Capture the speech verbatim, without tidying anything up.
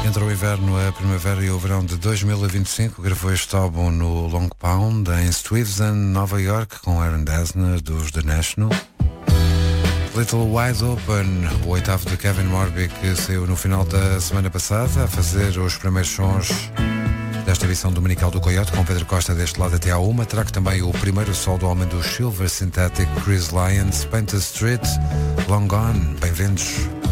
Entre o inverno, a primavera e o verão de dois mil e vinte e cinco, gravou este álbum no Long Pound, em Stuyvesant, Nova York, com Aaron Dessner, dos The National. Little Wide Open, o oitavo de Kevin Morby, que saiu no final da semana passada, a fazer os primeiros sons desta edição dominical do Coyote, com Pedro Costa deste lado até à uma. Trago também o primeiro sol do homem do Silver Synthetic, Chris Lyons, Painted Street, Long Gone. Bem-vindos.